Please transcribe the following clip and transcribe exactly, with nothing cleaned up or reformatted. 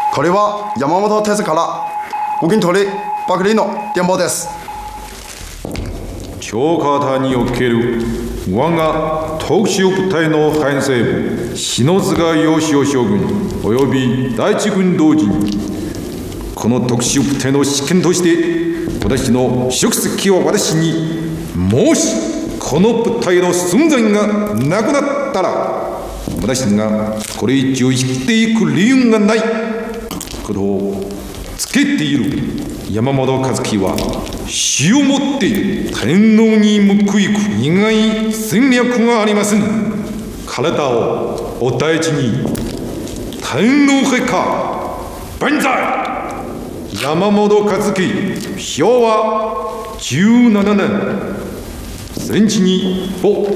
鳥は山本哲から五金鳥爆林の電報です。 長方における我が特殊部隊の編成部篠塚義雄将軍および第一軍同時にこの特殊部隊の試験として私の職責を私にもしこの部隊の存在がなくなったら私がこれ以上生きていく理由がないことをつけている山本和樹は死をもって天皇に報いく以外戦略がありません。体をお大事に。天皇陛下万歳。山本和樹昭和じゅうななねん戦地にお